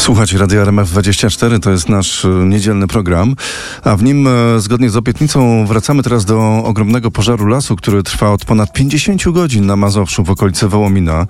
Słuchajcie, Radio RMF24 to jest nasz niedzielny program, a w nim zgodnie z obietnicą wracamy teraz do ogromnego pożaru lasu, który trwa od ponad 50 godzin na Mazowszu w okolicy Wołomina.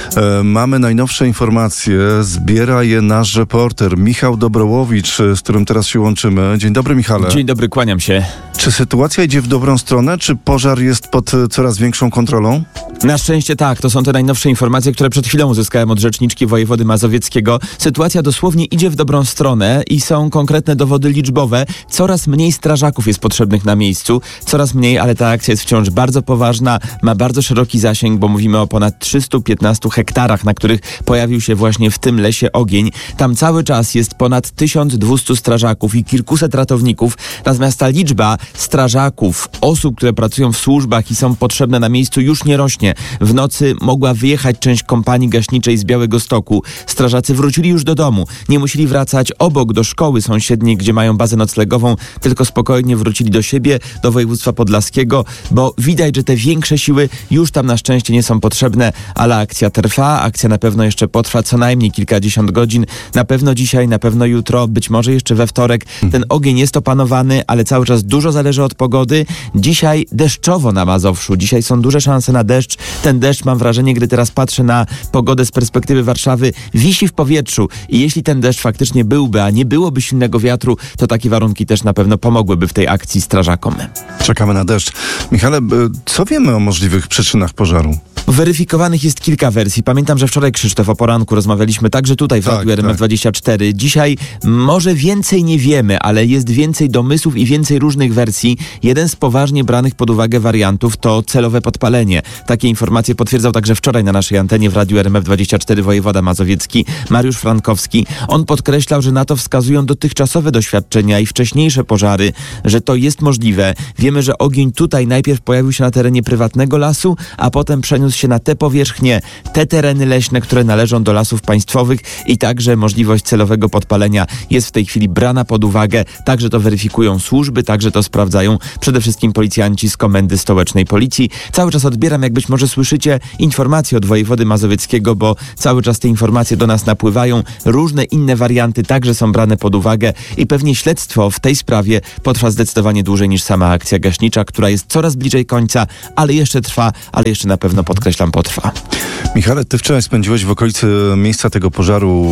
Mamy najnowsze informacje, zbiera je nasz reporter Michał Dobrołowicz, z którym teraz się łączymy. Dzień dobry, Michale. Dzień dobry, kłaniam się. Czy sytuacja idzie w dobrą stronę, czy pożar jest pod coraz większą kontrolą? Na szczęście tak, to są te najnowsze informacje, które przed chwilą uzyskałem od rzeczniczki wojewody mazowieckiego. Sytuacja dosłownie idzie w dobrą stronę i są konkretne dowody liczbowe. Coraz mniej strażaków jest potrzebnych na miejscu, coraz mniej, ale ta akcja jest wciąż bardzo poważna, ma bardzo szeroki zasięg, bo mówimy o ponad 315 hektarach, na których pojawił się właśnie w tym lesie ogień. Tam cały czas jest ponad 1200 strażaków i kilkuset ratowników, natomiast ta liczba strażaków, osób, które pracują w służbach i są potrzebne na miejscu, już nie rośnie. W nocy mogła wyjechać część kompanii gaśniczej z Białegostoku. Strażacy wrócili już do domu. Nie musieli wracać obok do szkoły sąsiedniej, gdzie mają bazę noclegową, tylko spokojnie wrócili do siebie, do województwa podlaskiego, bo widać, że te większe siły już tam na szczęście nie są potrzebne, ale akcja trwa. Akcja na pewno jeszcze potrwa co najmniej kilkadziesiąt godzin. Na pewno dzisiaj, na pewno jutro, być może jeszcze we wtorek. Ten ogień jest opanowany, ale cały czas dużo zależy od pogody. Dzisiaj deszczowo na Mazowszu. Dzisiaj są duże szanse na deszcz. Ten deszcz, mam wrażenie, gdy teraz patrzę na pogodę z perspektywy Warszawy, wisi w powietrzu i jeśli ten deszcz faktycznie byłby, a nie byłoby silnego wiatru, to takie warunki też na pewno pomogłyby w tej akcji strażakom. Czekamy na deszcz. Michale, co wiemy o możliwych przyczynach pożaru? Weryfikowanych jest kilka wersji. Pamiętam, że wczoraj, Krzysztof, o poranku rozmawialiśmy także tutaj w Radiu RMF24. Dzisiaj może więcej nie wiemy, ale jest więcej domysłów i więcej różnych wersji. Jeden z poważnie branych pod uwagę wariantów to celowe podpalenie. Takie informacje potwierdzał także wczoraj na naszej antenie w Radiu RMF24 wojewoda mazowiecki Mariusz Frankowski. On podkreślał, że na to wskazują dotychczasowe doświadczenia i wcześniejsze pożary, że to jest możliwe. Wiemy, że ogień tutaj najpierw pojawił się na terenie prywatnego lasu, a potem przeniósł się na te powierzchnie, te tereny leśne, które należą do lasów państwowych i także możliwość celowego podpalenia jest w tej chwili brana pod uwagę. Także to weryfikują służby, także to sprawdzają przede wszystkim policjanci z Komendy Stołecznej Policji. Cały czas odbieram, jak być może słyszycie, informacje od wojewody mazowieckiego, bo cały czas te informacje do nas napływają. Różne inne warianty także są brane pod uwagę i pewnie śledztwo w tej sprawie potrwa zdecydowanie dłużej niż sama akcja gaśnicza, która jest coraz bliżej końca, ale jeszcze trwa, ale jeszcze na pewno, podkreślam, potrwa. Michale, ty wczoraj spędziłeś w okolicy miejsca tego pożaru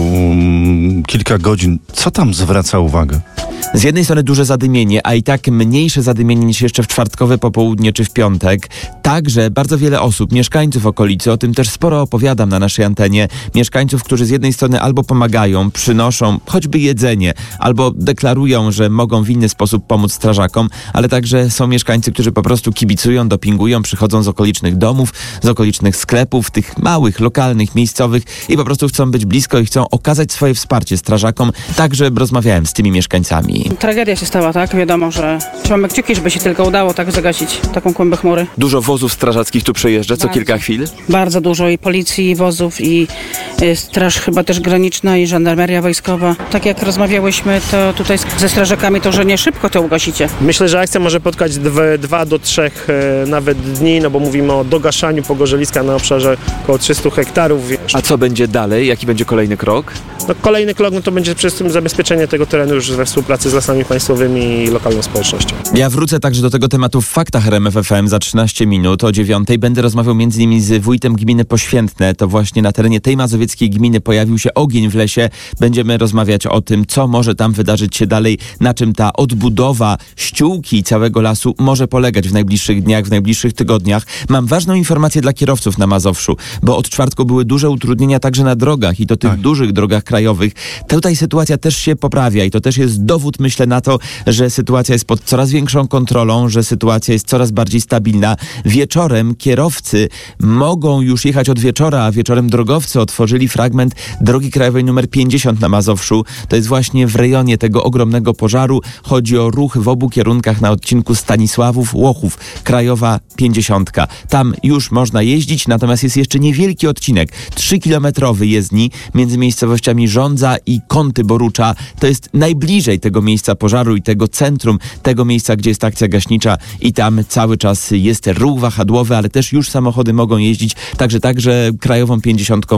kilka godzin. Co tam zwraca uwagę? Z jednej strony duże zadymienie, a i tak mniejsze zadymienie niż jeszcze w czwartkowe popołudnie czy w piątek. Także bardzo wiele osób, mieszkańców okolicy, o tym też sporo opowiadam na naszej antenie, mieszkańców, którzy z jednej strony albo pomagają, przynoszą choćby jedzenie, albo deklarują, że mogą w inny sposób pomóc strażakom, ale także są mieszkańcy, którzy po prostu kibicują, dopingują, przychodzą z okolicznych domów, z okolicznych sklepów, tych małych, lokalnych, miejscowych i po prostu chcą być blisko i chcą okazać swoje wsparcie strażakom. Także rozmawiałem z tymi mieszkańcami. Tragedia się stała, tak? Wiadomo, że trzymamy kciuki, żeby się tylko udało tak zagasić taką kłębę chmury. Dużo wozów strażackich tu przejeżdża co kilka chwil? Bardzo dużo i policji, i wozów, i straż chyba też graniczna, i żandarmeria wojskowa. Tak jak rozmawiałyśmy, to tutaj ze strażakami to, że nie szybko to ugasicie. Myślę, że akcja może potkać 2 do 3 nawet dni, no bo mówimy o dogaszaniu pogorzeliska na obszarze około 300 hektarów. A co będzie dalej? Jaki będzie kolejny krok? No, kolejny krok to będzie przede wszystkim zabezpieczenie tego terenu już we współpracy z Lasami Państwowymi i lokalną społecznością. Ja wrócę także do tego tematu w Faktach RMF FM za 13 minut o 9:00. Będę rozmawiał m.in. z wójtem gminy Poświętne. To właśnie na terenie tej mazowieckiej gminy pojawił się ogień w lesie. Będziemy rozmawiać o tym, co może tam wydarzyć się dalej, na czym ta odbudowa ściółki całego lasu może polegać w najbliższych dniach, w najbliższych tygodniach. Mam ważną informację dla kierowców na Mazowszu, bo od czwartku były duże utrudnienia także na drogach i to tych dużych drogach krajowych. Tutaj sytuacja też się poprawia i to też jest dowód, myślę, na to, że sytuacja jest pod coraz większą kontrolą, że sytuacja jest coraz bardziej stabilna. Wieczorem kierowcy mogą już jechać od wieczora, a wieczorem drogowcy otworzyli fragment drogi krajowej nr 50 na Mazowszu. To jest właśnie w rejonie tego ogromnego pożaru. Chodzi o ruch w obu kierunkach na odcinku Stanisławów-Łochów, krajowa 50. Tam już można jeździć, natomiast jest jeszcze niewielki odcinek, 3-kilometrowy jezdni między miejscowościami Żądza i Kąty Borucza. To jest najbliżej tego miejsca pożaru i tego centrum, tego miejsca, gdzie jest akcja gaśnicza i tam cały czas jest ruch wahadłowy, ale też już samochody mogą jeździć, także krajową 50 możecie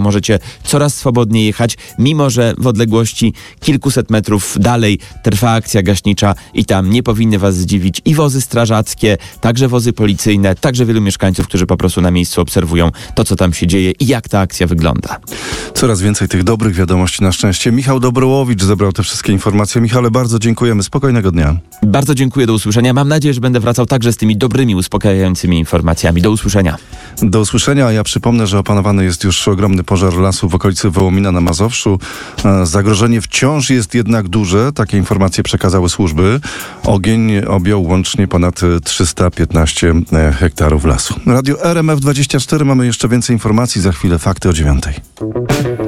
coraz swobodniej jechać, mimo że w odległości kilkuset metrów dalej trwa akcja gaśnicza i tam nie powinny was zdziwić i wozy strażackie, także wozy policyjne, także wielu mieszkańców, którzy po prostu na miejscu obserwują to, co tam się dzieje i jak ta akcja wygląda. Coraz więcej tych dobrych wiadomości na szczęście. Michał Dobrołowicz zebrał te wszystkie informacje. Michale, bardzo dziękujemy. Spokojnego dnia. Bardzo dziękuję, do usłyszenia. Mam nadzieję, że będę wracał także z tymi dobrymi, uspokajającymi informacjami. Do usłyszenia. Do usłyszenia, a ja przypomnę, że opanowany jest już ogromny pożar lasu w okolicy Wołomina na Mazowszu. Zagrożenie wciąż jest jednak duże. Takie informacje przekazały służby. Ogień objął łącznie ponad 315 hektarów lasu. Radio RMF24, mamy jeszcze więcej informacji. Za chwilę fakty o 9:00.